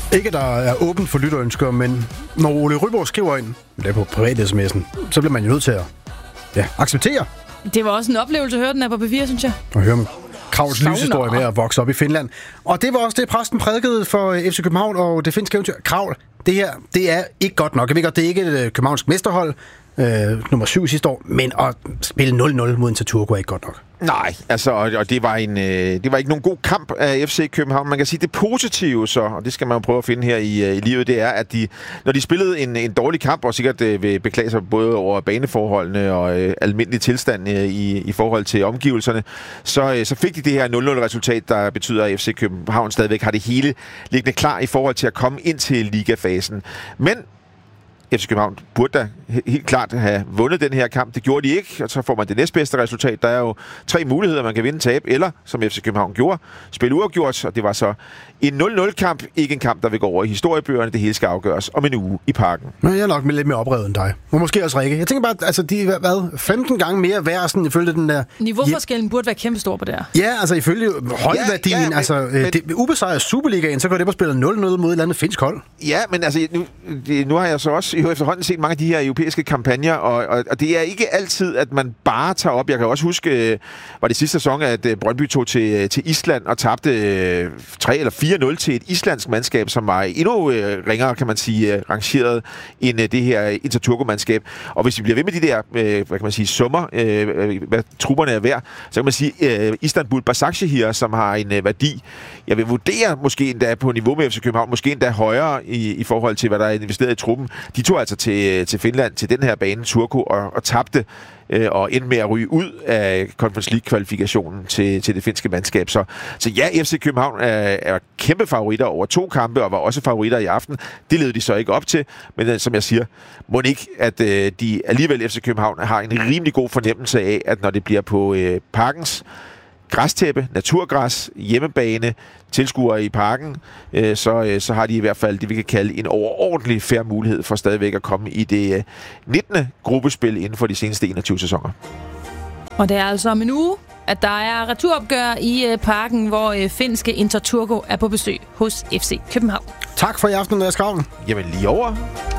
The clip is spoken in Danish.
Ikke, der er åbent for lytterønsker, men når Ole Ryborg skriver ind, det er på privat-sms'en, så bliver man jo nødt til at acceptere. Det var også en oplevelse at høre den her på P4, synes jeg. Og høre om Kravls livshistorie med at vokse op i Finland. Og det var også det, præsten prædikede for FC København og det finske eventyr. Kravl, det her, det er ikke godt nok. Jeg ved godt, det er ikke et københavnsk mesterhold, nummer 7 sidste år, men at spille 0-0 mod en Turku er ikke godt nok. Nej, altså, og det var ikke nogen god kamp af FC København. Man kan sige, det positive så, og det skal man jo prøve at finde her i livet, det er, at når de spillede en dårlig kamp, og sikkert vil beklage sig både over baneforholdene og almindelig tilstand i forhold til omgivelserne, så fik de det her 0-0-resultat, der betyder, at FC København stadigvæk har det hele liggende klar i forhold til at komme ind til ligafasen. Men FC København burde da helt klart have vundet den her kamp. Det gjorde de ikke, og så får man det næstbedste resultat. Der er jo 3 muligheder, man kan vinde, tabe, eller, som FC København gjorde, spille uafgjort, og det var så en 0-0-kamp, ikke en kamp, der vil gå over i historiebøgerne. Det hele skal afgøres om en uge i Parken. Men jeg er nok lidt mere oprevet end dig. Og måske også Rikke. Jeg tænker bare, altså de er 15 gange mere værd, sådan ifølge den der... Niveauforskellen burde være kæmpestor på det her. Ja, altså ifølge højværdien, ubesejret Superligaen, så går det på at spille 0-0 mod et eller andet finsk hold. Ja, men altså, nu har jeg så også efterhånden set mange af de her europæiske kampagner, og det er ikke altid, at man bare tager op. Jeg kan også huske, var det sidste sæson, at Brøndby tog til Island og tabte 3 eller 4-0 til et islandsk mandskab, som var endnu ringere, kan man sige, rangeret end det her Interturko-mandskab. Og hvis vi bliver ved med de der, hvad kan man sige, summer, hvad trupperne er værd, så kan man sige, Istanbul Başakşehir, som har en værdi, jeg vil vurdere måske endda på niveau med FC København, måske endda højere i forhold til, hvad der er investeret i truppen. De tog altså til Finland, til den her bane, Turku, og tabte og endte med at ryge ud af Conference League-kvalifikationen til det finske mandskab. Så ja, FC København er kæmpe favoritter over 2 kampe, og var også favoritter i aften. Det levede de så ikke op til, men som jeg siger, må ikke, at de alligevel FC København har en rimelig god fornemmelse af, at når det bliver på Parkens græstæppe, naturgræs, hjemmebane, tilskuere i Parken, så har de i hvert fald det, vi kan kalde en overordentlig fair mulighed for stadigvæk at komme i det 19. gruppespil inden for de seneste 21 sæsoner. Og det er altså om en uge, at der er returopgør i Parken, hvor finske Interturko er på besøg hos FC København. Tak for i aften, Andreas Kravl. Jamen lige over.